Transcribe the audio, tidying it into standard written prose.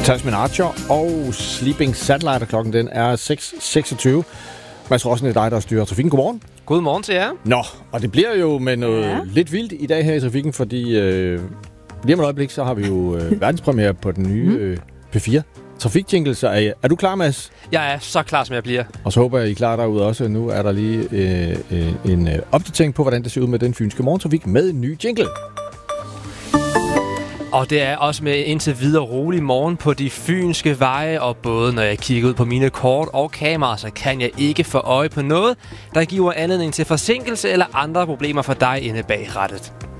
Tasman Archer og Sleeping Satellite, klokken den er 6.26. Mads Rossen, det er dig, der styrer trafikken. Godmorgen. Godmorgen til jer. Nå, og det bliver jo med noget lidt vildt i dag her i trafikken, fordi lige om et øjeblik, så har vi jo verdenspremiere på den nye P4 Trafikjingle. Så er du klar, Mads? Jeg er så klar, som jeg bliver. Og så håber jeg, I er klar derude også. Nu er der lige en opdatering på, hvordan det ser ud med den fynske morgentrafik med en ny jingle. Og det er også med indtil videre rolig morgen på de fynske veje, og både når jeg kigger ud på mine kort og kameraer, så kan jeg ikke få øje på noget, der giver anledning til forsinkelse eller andre problemer for dig inde bag rattet.